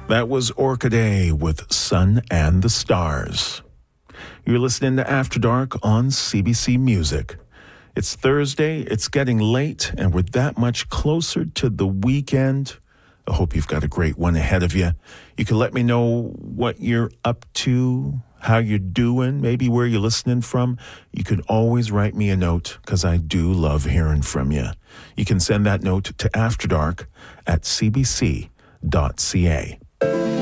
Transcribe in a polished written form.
That was Orchidea with Sun and the Stars. You're listening to After Dark on CBC Music. It's Thursday, it's getting late, and we're that much closer to the weekend. I hope you've got a great one ahead of you. You can let me know what you're up to, how you're doing, maybe where you're listening from. You can always write me a note, because I do love hearing from you. You can send that note to afterdark@cbc.ca.